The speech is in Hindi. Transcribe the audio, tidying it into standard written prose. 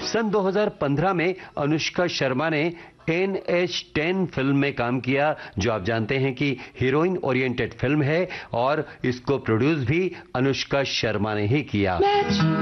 सन 2015 में अनुष्का शर्मा ने NH10 फिल्म में काम किया, जो आप जानते हैं कि हीरोइन ओरिएंटेड फिल्म है और इसको प्रोड्यूस भी अनुष्का शर्मा ने ही किया।